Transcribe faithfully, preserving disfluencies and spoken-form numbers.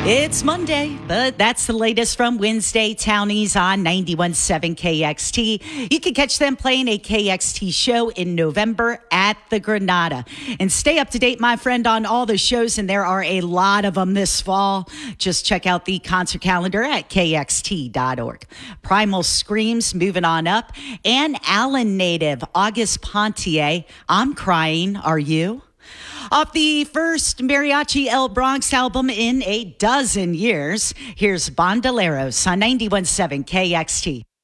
It's Monday, but that's the latest from Wednesday Townies on ninety-one point seven K X T. You can catch them playing a K X T show in November at the Granada. And stay up to date, my friend, on all the shows, and there are a lot of them this fall. Just check out the concert calendar at K X T dot org. Primal Screams moving on up, and Allen native August Pontier, I'm Crying, Are You? Off the first Mariachi El Bronx album in a dozen years, here's Bandoleros on ninety-one point seven K X T.